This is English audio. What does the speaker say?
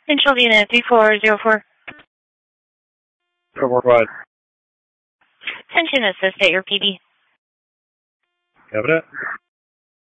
Central Unit 3404. 445. Attention assist at your PD. Cabinet.